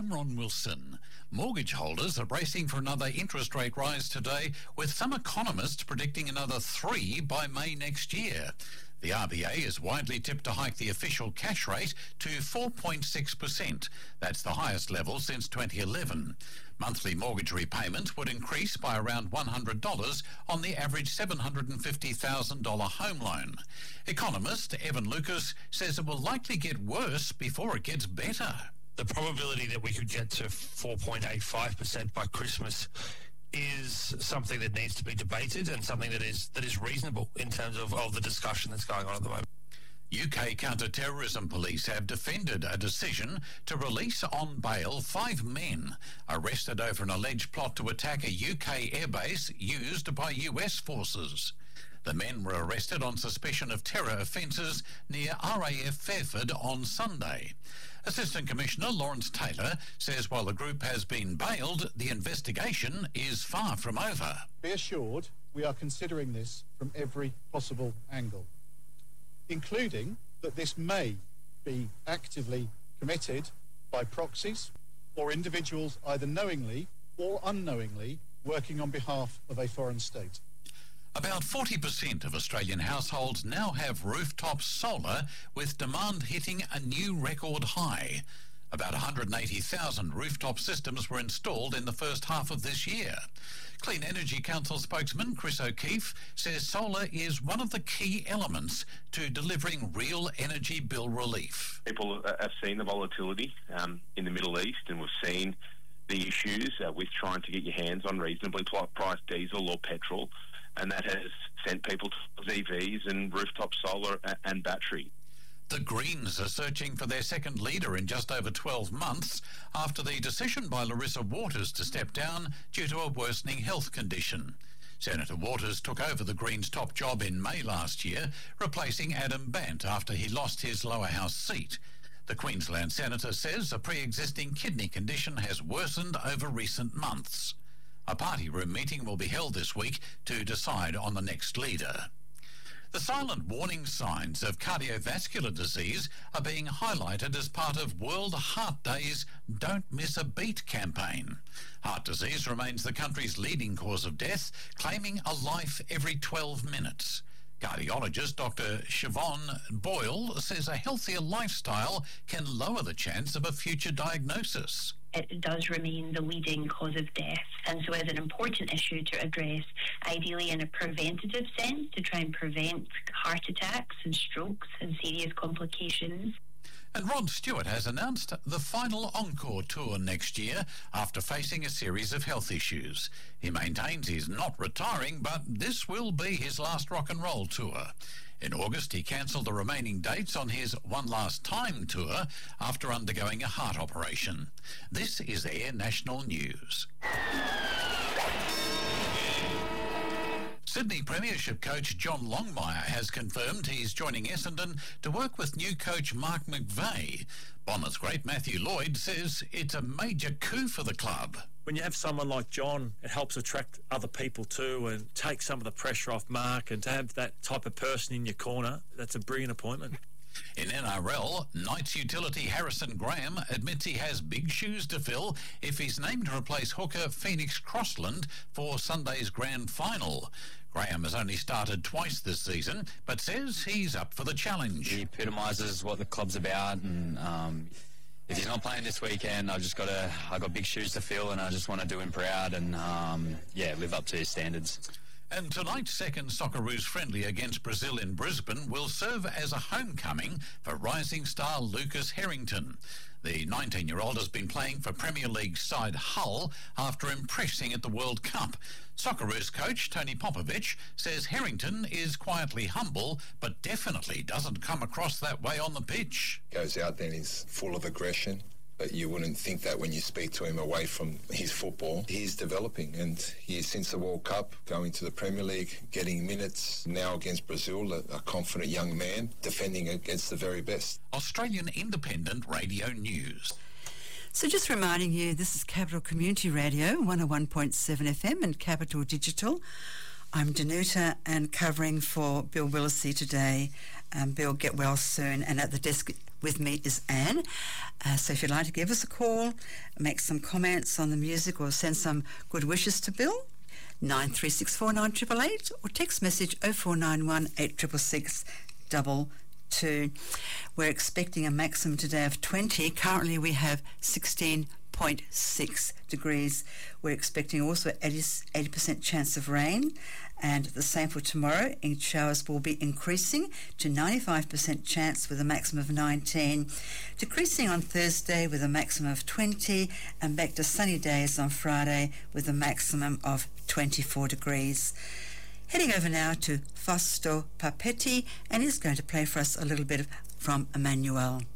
I'm Ron Wilson. Mortgage holders are bracing for another interest rate rise today, with some economists predicting another 3 by May next year. The RBA is widely tipped to hike the official cash rate to 4.6%. That's the highest level since 2011. Monthly mortgage repayments would increase by around $100 on the average $750,000 home loan. Economist Evan Lucas says it will likely get worse before it gets better. The probability that we could get to 4.85% by Christmas is something that needs to be debated and something that is reasonable in terms of the discussion that's going on at the moment. UK counter-terrorism police have defended a decision to release on bail 5 men arrested over an alleged plot to attack a UK airbase used by US forces. The men were arrested on suspicion of terror offences near RAF Fairford on Sunday. Assistant Commissioner Lawrence Taylor says while the group has been bailed, the investigation is far from over. Be assured we are considering this from every possible angle, including that this may be actively committed by proxies or individuals either knowingly or unknowingly working on behalf of a foreign state. About 40% of Australian households now have rooftop solar, with demand hitting a new record high. About 180,000 rooftop systems were installed in the first half of this year. Clean Energy Council spokesman Chris O'Keefe says solar is one of the key elements to delivering real energy bill relief. People have seen the volatility in the Middle East, and we've seen the issues with trying to get your hands on reasonably priced diesel or petrol, and that has sent people to EVs and rooftop solar and battery. The Greens are searching for their second leader in just over 12 months after the decision by Larissa Waters to step down due to a worsening health condition. Senator Waters took over the Greens' top job in May last year, replacing Adam Bant after he lost his lower house seat. The Queensland senator says a pre-existing kidney condition has worsened over recent months. A party room meeting will be held this week to decide on the next leader. The silent warning signs of cardiovascular disease are being highlighted as part of World Heart Day's Don't Miss a Beat campaign. Heart disease remains the country's leading cause of death, claiming a life every 12 minutes. Cardiologist Dr. Siobhan Boyle says a healthier lifestyle can lower the chance of a future diagnosis. It does remain the leading cause of death, and so is an important issue to address, ideally in a preventative sense, to try and prevent heart attacks and strokes and serious complications. And Rod Stewart has announced the final Encore tour next year after facing a series of health issues. He maintains he's not retiring, but this will be his last rock and roll tour. In August, he cancelled the remaining dates on his One Last Time tour after undergoing a heart operation. This is Air National News. Sydney Premiership coach John Longmire has confirmed he's joining Essendon to work with new coach Mark McVeigh. Bombers great Matthew Lloyd says it's a major coup for the club. When you have someone like John, it helps attract other people too and take some of the pressure off Mark, and to have that type of person in your corner, that's a brilliant appointment. In NRL, Knights utility Harrison Graham admits he has big shoes to fill if he's named to replace hooker Phoenix Crossland for Sunday's grand final. Graham has only started twice this season, but says he's up for the challenge. He epitomises what the club's about, and if he's not playing this weekend, I got big shoes to fill, and I just want to do him proud and live up to his standards. And tonight's second Socceroos friendly against Brazil in Brisbane will serve as a homecoming for rising star Lucas Harrington. The 19-year-old has been playing for Premier League side Hull after impressing at the World Cup. Socceroos coach Tony Popovich says Harrington is quietly humble, but definitely doesn't come across that way on the pitch. Goes out there and he's full of aggression. But you wouldn't think that when you speak to him away from his football. He's developing, and he, since the World Cup, going to the Premier League, getting minutes, now against Brazil, a confident young man, defending against the very best. Australian Independent Radio News. So just reminding you, this is Capital Community Radio, 101.7 FM and Capital Digital. I'm Danuta and covering for Bill Willisey today. Bill, get well soon. And at the desk With me is Anne. So if you'd like to give us a call, make some comments on the music or send some good wishes to Bill, 9364 9888 or text message 0491 866 222. We're expecting a maximum today of 20. Currently we have 16.6 degrees. We're expecting also 80% chance of rain, and the same for tomorrow. Showers will be increasing to 95% chance with a maximum of 19, decreasing on Thursday with a maximum of 20, and back to sunny days on Friday with a maximum of 24 degrees. Heading over now to Fausto Papetti, and he's going to play for us a little bit from Emmanuel.